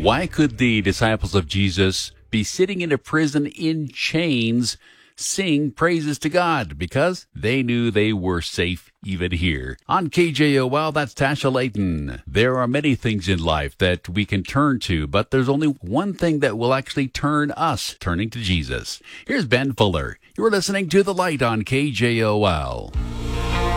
Why could the disciples of Jesus be sitting in a prison in chains, sing praises to God? Because they knew they were safe even here. On KJOL, that's Tasha Layton. There are many things in life that we can turn to, but there's only one thing that will actually turn us, turning to Jesus. Here's Ben Fuller. You're listening to The Light on KJOL.